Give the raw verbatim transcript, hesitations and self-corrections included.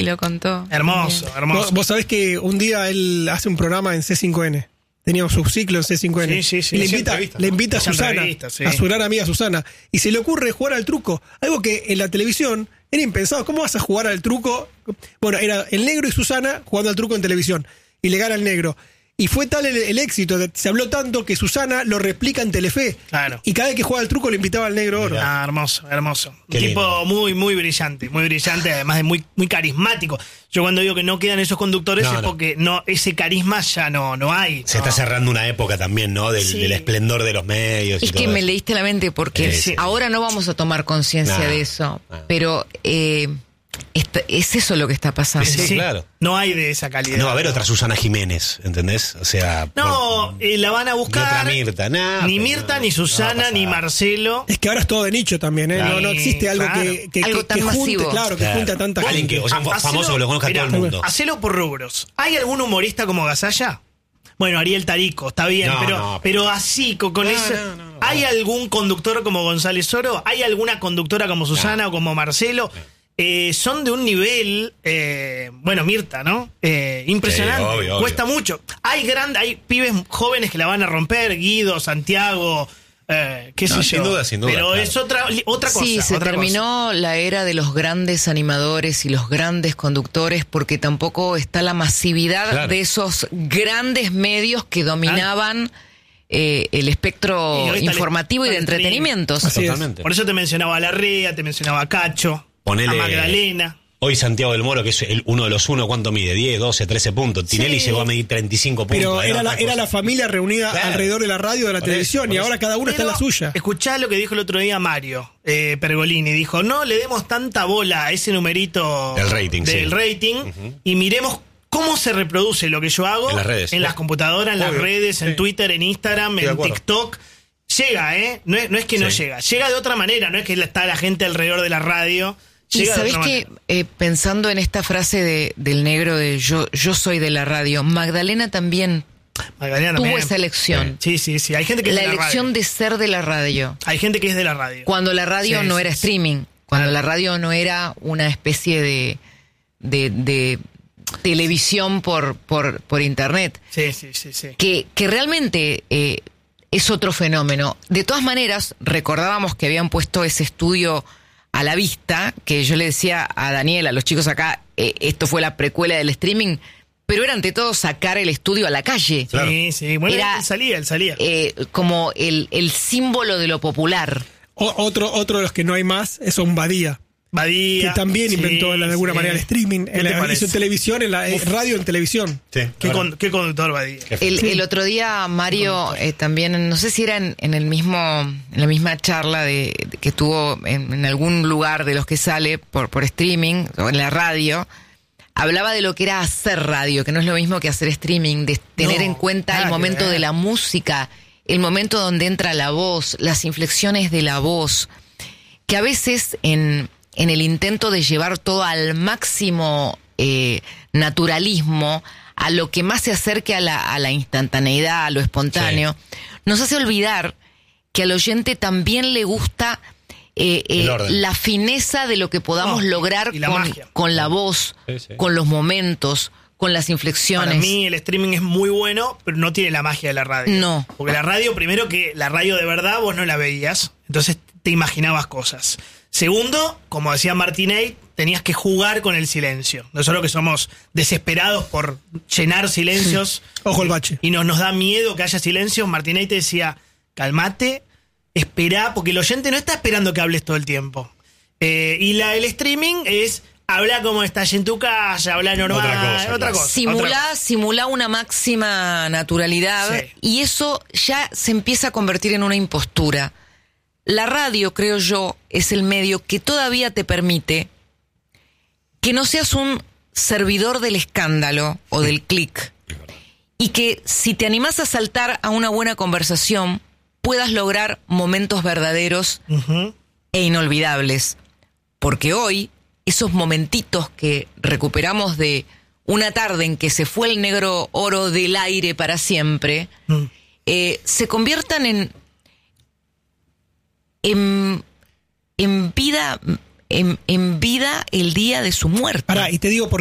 y lo contó. Hermoso, Bien. hermoso. Vos, vos sabés que un día él hace un programa en C cinco N. Teníamos su ciclo en C cinco N. Sí, sí, sí. Y le Hacía invita, entrevistas, le ¿no? invita a Hacía Susana, entrevistas, sí. a su gran amiga Susana. Y se le ocurre jugar al truco. Algo que en la televisión era impensado. ¿Cómo vas a jugar al truco? Bueno, era el negro y Susana jugando al truco en televisión. Y le gana el negro. Y fue tal el, el éxito, se habló tanto que Susana lo replica en Telefe. Claro. Y cada vez que jugaba al truco le invitaba al negro oro. Ah, hermoso, hermoso. Qué Un tipo lindo. muy, muy brillante, muy brillante, además de muy, muy carismático. Yo cuando digo que no quedan esos conductores No, es no. porque no, ese carisma ya no, no hay. Se No. está cerrando una época también, ¿no? Del, Sí. del esplendor de los medios. y Es todo que me eso. leíste la mente porque Sí, sí. ahora no vamos a tomar conciencia Nah, de eso, nah. pero eh, esta- es eso lo que está pasando. Sí, claro. No hay de esa calidad. No va a haber otra Susana Jiménez, ¿entendés? O sea... No, por- eh, la van a ni buscar. otra Mirta, nah, ni pero Mirta, no, ni no Susana, va a ni pasar. Marcelo. Es que ahora es todo de nicho también, ¿eh? Claro. No, no existe algo Claro. que, que, Algo que- tan que junte, masivo. claro, que Claro. junte a tanta Alguien gente. que, o sea, un Hacelo- famoso que lo conozca mirá, todo el mundo. Hacelo por rubros. ¿Hay algún humorista como Gasalla? Bueno, Ariel Tarico, está bien, No, pero, no, pero así, con, con No, eso. no, no, no. ¿Hay algún conductor como González Oro? ¿Hay alguna conductora como Susana No. o como Marcelo? Eh, son de un nivel, eh, bueno, Mirta, ¿no? Eh, impresionante. Sí, obvio, obvio. Cuesta mucho. Hay grandes, hay pibes jóvenes que la van a romper, Guido, Santiago, eh, qué No, sé sin yo. duda, sin duda, Pero claro. es otra, otra cosa. Sí, se otra cosa. terminó la era de los grandes animadores y los grandes conductores porque tampoco está la masividad Claro. de esos grandes medios que dominaban eh, el espectro Y hoy está el- informativo y de está el entretenimientos. Así es. Totalmente. Por eso te mencionaba a Larrea, te mencionaba a Cacho, Ponele- a Magdalena. Hoy Santiago del Moro, que es el, uno de los uno, ¿cuánto mide? diez, doce, trece puntos. Tinelli Sí. llegó a medir treinta y cinco puntos. Pero era la, otra era cosa. la familia reunida Claro. alrededor de la radio, de la Por televisión, eso, por y eso. ahora cada uno está en la Pero suya. Escuchá lo que dijo el otro día Mario eh, Pergolini. Dijo, no le demos tanta bola a ese numerito Del rating, del sí. rating y miremos cómo se reproduce lo que yo hago En las redes. en las computadoras, en las Obvio, redes, en sí. Twitter, en Instagram, Estoy de en acuerdo. TikTok. Llega, ¿eh? No es, no es que no Sí. llega. Llega de otra manera. No es que está la gente alrededor de la radio. Y Llega de sabés otra que, manera. eh, pensando en esta frase de, del negro de yo, yo soy de la radio, Magdalena también Magdalena tuvo también. esa elección. Sí, sí, sí. Hay gente que La es de la elección radio. de ser de la radio. Hay gente que es de la radio. Cuando la radio Sí, no sí, era sí. streaming, cuando la radio no era una especie de, de, de televisión por, por, por internet, Sí, sí, sí, sí. que, que realmente eh, es otro fenómeno. De todas maneras, recordábamos que habían puesto ese estudio a la vista, que yo le decía a Daniel, a los chicos acá, eh, esto fue la precuela del streaming, pero era ante todo sacar el estudio a la calle. Claro. Sí, sí. Bueno, Era- él salía, él salía. Eh, como el, el símbolo de lo popular. O- otro, otro de los que no hay más es un Badía, Badía. que también sí, inventó de alguna sí. manera el streaming, ¿Qué en te la, hizo parece? televisión, en la eh, radio en televisión. Sí, ¿Qué, ahora. con- qué conductor Badía? El, Sí. el otro día Mario eh, también, no sé si era en, en el mismo, en la misma charla de, de que tuvo en, en algún lugar de los que sale por, por streaming o en la radio, hablaba de lo que era hacer radio, que no es lo mismo que hacer streaming, de tener No, en cuenta nada el que momento ver. de la música, el momento donde entra la voz, las inflexiones de la voz, que a veces en, en el intento de llevar todo al máximo eh, naturalismo, a lo que más se acerque a la, a la instantaneidad, a lo espontáneo, nos hace olvidar que al oyente también le gusta eh, eh, El orden. la fineza de lo que podamos No, lograr y la con, magia. con la voz, Sí, sí. con los momentos, con las inflexiones. Para mí el streaming es muy bueno, pero no tiene la magia de la radio. No. Porque la radio, primero que la radio de verdad vos no la veías, entonces te imaginabas cosas. Segundo, como decía Martinez, tenías que jugar con el silencio. Nosotros que somos desesperados por llenar silencios Ojo el bache. y nos, nos da miedo que haya silencio, Martinez te decía, calmate, esperá, porque el oyente no está esperando que hables todo el tiempo. Eh, y la el streaming es habla como estás en tu casa, habla normal, Otra otra cosa, cosa. claro. otra Simulá, cosa. simulá una máxima naturalidad Sí. y eso ya se empieza a convertir en una impostura. La radio, creo yo, es el medio que todavía te permite que no seas un servidor del escándalo o del clic y que si te animás a saltar a una buena conversación puedas lograr momentos verdaderos Ujú. e inolvidables. Porque hoy, esos momentitos que recuperamos de una tarde en que se fue el negro oro del aire para siempre, Mm. eh, se conviertan en, en, en vida en, en vida el día de su muerte. Pará, y te digo por